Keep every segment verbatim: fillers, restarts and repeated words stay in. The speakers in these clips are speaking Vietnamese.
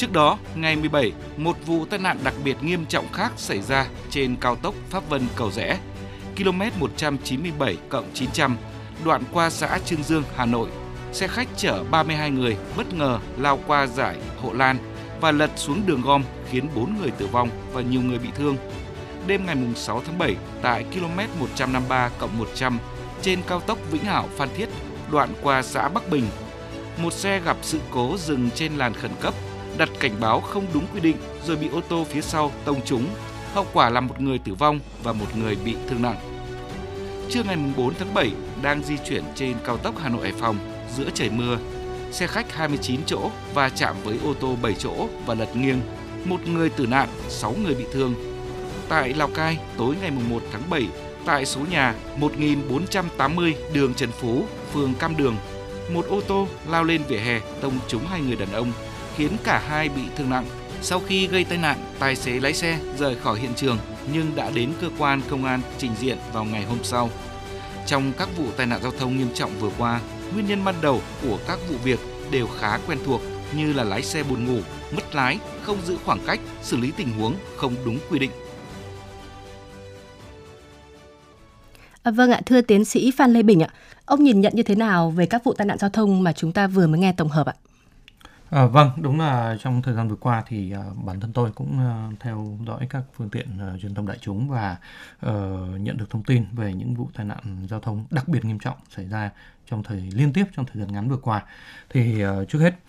Trước đó, ngày mười bảy, một vụ tai nạn đặc biệt nghiêm trọng khác xảy ra trên cao tốc Pháp Vân - Cầu Giẽ, km một trăm chín mươi bảy cộng chín trăm, đoạn qua xã Chương Dương, Hà Nội. Xe khách chở ba mươi hai người bất ngờ lao qua dải hộ lan và lật xuống đường gom khiến bốn người tử vong và nhiều người bị thương. Đêm ngày sáu tháng bảy, tại km một trăm năm mươi ba cộng một trăm trên cao tốc Vĩnh Hảo - Phan Thiết, đoạn qua xã Bắc Bình, một xe gặp sự cố dừng trên làn khẩn cấp, đặt cảnh báo không đúng quy định rồi bị ô tô phía sau tông trúng. Hậu quả là một người tử vong và một người bị thương nặng. Trưa ngày bốn tháng bảy, đang di chuyển trên cao tốc Hà Nội - Hải Phòng giữa trời mưa, xe khách hai mươi chín chỗ va chạm với ô tô bảy chỗ và lật nghiêng, một người tử nạn, sáu người bị thương. Tại Lào Cai, tối ngày một tháng bảy, tại số nhà một nghìn bốn trăm tám mươi đường Trần Phú, phường Cam Đường, một ô tô lao lên vỉa hè tông trúng hai người đàn ông, khiến cả hai bị thương nặng. Sau khi gây tai nạn, tài xế lái xe rời khỏi hiện trường nhưng đã đến cơ quan công an trình diện vào ngày hôm sau. Trong các vụ tai nạn giao thông nghiêm trọng vừa qua, nguyên nhân ban đầu của các vụ việc đều khá quen thuộc như là lái xe buồn ngủ, mất lái, không giữ khoảng cách, xử lý tình huống không đúng quy định. À, vâng ạ, thưa tiến sĩ Phan Lê Bình ạ, ông nhìn nhận như thế nào về các vụ tai nạn giao thông mà chúng ta vừa mới nghe tổng hợp ạ? À, vâng, đúng là trong thời gian vừa qua thì uh, bản thân tôi cũng uh, theo dõi các phương tiện uh, truyền thông đại chúng và uh, nhận được thông tin về những vụ tai nạn giao thông đặc biệt nghiêm trọng xảy ra trong thời liên tiếp trong thời gian ngắn vừa qua. Thì uh, trước hết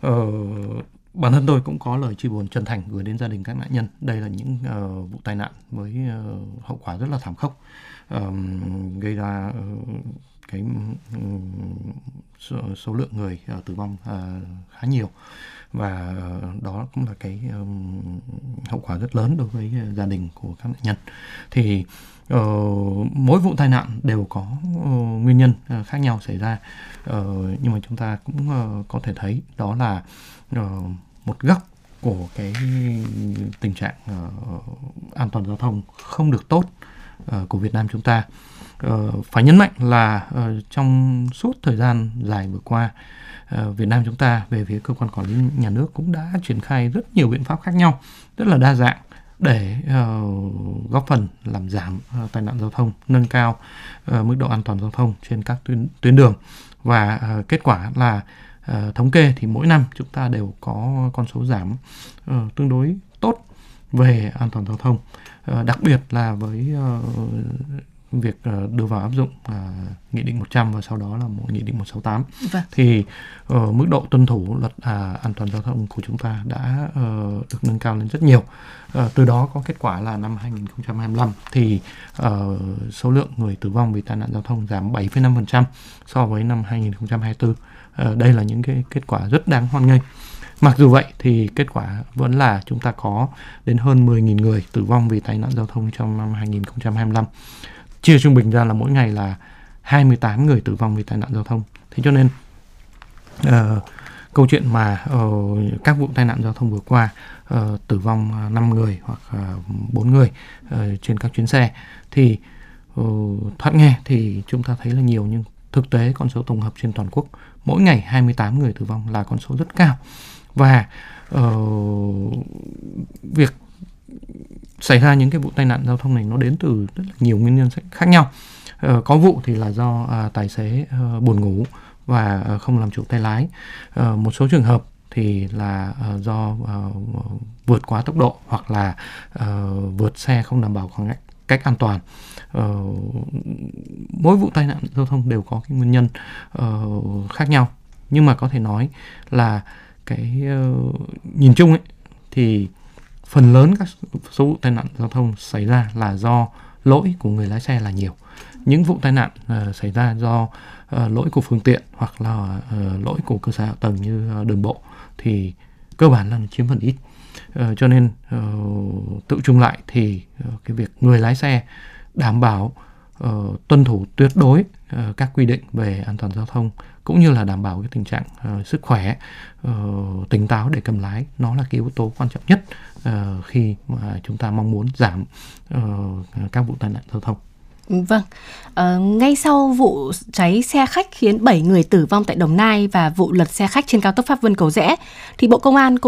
uh, bản thân tôi cũng có lời chia buồn chân thành gửi đến gia đình các nạn nhân. Đây là những uh, vụ tai nạn với uh, hậu quả rất là thảm khốc, uh, gây ra uh, cái um, số, số lượng người uh, tử vong uh, khá nhiều, và uh, đó cũng là cái um, hậu quả rất lớn đối với uh, gia đình của các nạn nhân. Thì uh, mỗi vụ tai nạn đều có uh, nguyên nhân uh, khác nhau xảy ra, uh, nhưng mà chúng ta cũng uh, có thể thấy đó là uh, một góc của cái tình trạng uh, an toàn giao thông không được tốt uh, của Việt Nam chúng ta. Uh, phải nhấn mạnh là uh, trong suốt thời gian dài vừa qua, uh, Việt Nam chúng ta về phía cơ quan quản lý nhà nước cũng đã triển khai rất nhiều biện pháp khác nhau, rất là đa dạng để uh, góp phần làm giảm uh, tai nạn giao thông, nâng cao uh, mức độ an toàn giao thông trên các tuyến tuyến đường. Và uh, kết quả là uh, thống kê thì mỗi năm chúng ta đều có con số giảm uh, tương đối tốt về an toàn giao thông, uh, đặc biệt là với uh, việc đưa vào áp dụng uh, Nghị định một trăm và sau đó là một Nghị định một trăm sáu mươi tám. Vâng. Thì uh, mức độ tuân thủ luật uh, an toàn giao thông của chúng ta đã uh, được nâng cao lên rất nhiều. Uh, từ đó có kết quả là năm hai nghìn không trăm hai mươi lăm thì uh, số lượng người tử vong vì tai nạn giao thông giảm bảy phẩy năm phần trăm so với năm hai nghìn không trăm hai mươi tư. Uh, đây là những cái kết quả rất đáng hoan nghênh. Mặc dù vậy thì kết quả vẫn là chúng ta có đến hơn mười nghìn người tử vong vì tai nạn giao thông trong năm hai nghìn không trăm hai mươi lăm. Chia trung bình ra là mỗi ngày là hai mươi tám người tử vong vì tai nạn giao thông. Thế cho nên uh, câu chuyện mà uh, các vụ tai nạn giao thông vừa qua uh, tử vong năm người hoặc uh, bốn người uh, trên các chuyến xe thì uh, thoạt nghe thì chúng ta thấy là nhiều, nhưng thực tế con số tổng hợp trên toàn quốc mỗi ngày hai mươi tám người tử vong là con số rất cao. Và uh, việc xảy ra những cái vụ tai nạn giao thông này nó đến từ rất là nhiều nguyên nhân khác nhau. Uh, có vụ thì là do uh, tài xế uh, buồn ngủ và uh, không làm chủ tay lái. Uh, một số trường hợp thì là uh, do uh, vượt quá tốc độ hoặc là uh, vượt xe không đảm bảo khoảng cách, cách an toàn. Uh, mỗi vụ tai nạn giao thông đều có cái nguyên nhân uh, khác nhau, nhưng mà có thể nói là cái uh, nhìn chung ấy thì phần lớn các số vụ tai nạn giao thông xảy ra là do lỗi của người lái xe là nhiều. Những vụ tai nạn uh, xảy ra do uh, lỗi của phương tiện hoặc là uh, lỗi của cơ sở hạ tầng như uh, đường bộ thì cơ bản là chiếm phần ít. Uh, cho nên uh, tự chung lại thì uh, cái việc người lái xe đảm bảo uh, tuân thủ tuyệt đối uh, các quy định về an toàn giao thông cũng như là đảm bảo cái tình trạng uh, sức khỏe, uh, tỉnh táo để cầm lái, nó là cái yếu tố quan trọng nhất uh, khi mà chúng ta mong muốn giảm uh, các vụ tai nạn giao thông. Vâng, à, ngay sau vụ cháy xe khách khiến bảy người tử vong tại Đồng Nai và vụ lật xe khách trên cao tốc Pháp Vân - Cầu Giẽ thì Bộ Công an cũng